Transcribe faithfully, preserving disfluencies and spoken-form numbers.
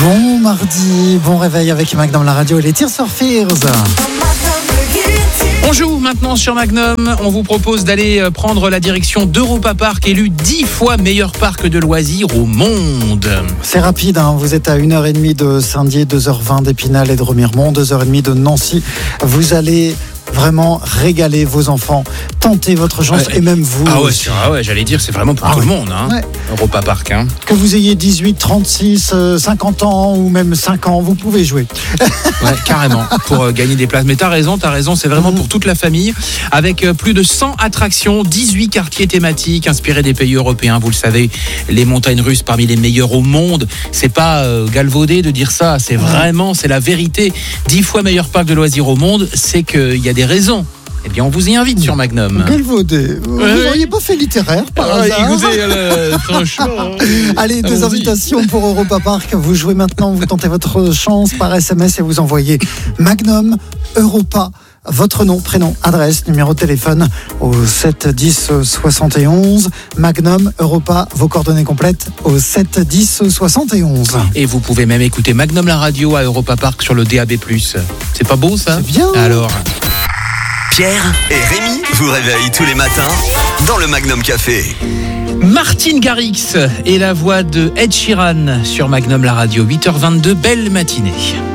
Bon mardi, bon réveil avec Magnum la radio et les Tears for Fears. On joue maintenant sur Magnum. On vous propose d'aller prendre la direction d'Europa Park, élu dix fois meilleur parc de loisirs au monde. C'est rapide, hein. Vous êtes à une heure trente de Saint-Dié, deux heures vingt d'Épinal et de Remiremont, deux heures trente de Nancy. Vous allez vraiment régaler vos enfants, tenter votre chance ouais. et même vous. Ah ouais, ah ouais, j'allais dire, c'est vraiment pour ah tout ouais. le monde, hein. Ouais. Europa Park. Hein. Que vous ayez dix-huit, trente-six, cinquante ans ou même cinq ans, vous pouvez jouer. Ouais, carrément, pour euh, gagner des places. Mais t'as raison, t'as raison, c'est vraiment mmh. pour toute la famille. Avec euh, plus de cent attractions, dix-huit quartiers thématiques inspirés des pays européens. Vous le savez, les montagnes russes parmi les meilleures au monde. C'est pas euh, galvaudé de dire ça, c'est mmh. vraiment, c'est la vérité. dix fois meilleur parc de loisirs au monde, c'est qu'il y a des raisons. Eh bien, on vous y invite sur Magnum. Galvaudé. Vous n'auriez ouais. pas fait littéraire par ah, hasard. Écoutez, euh, franchement. Allez, deux invitations pour Europa Park. Vous jouez maintenant, vous tentez votre chance par S M S et vous envoyez Magnum Europa. Votre nom, prénom, adresse, numéro de téléphone au sept dix soixante et onze. Magnum Europa, vos coordonnées complètes au sept dix soixante et onze. Et vous pouvez même écouter Magnum la radio à Europa Park sur le D A B plus. C'est pas beau ça ? C'est bien. Alors. Pierre et Rémi vous réveillent tous les matins dans le Magnum Café. Martin Garrix et la voix de Ed Sheeran sur Magnum la radio, huit heures vingt-deux, belle matinée.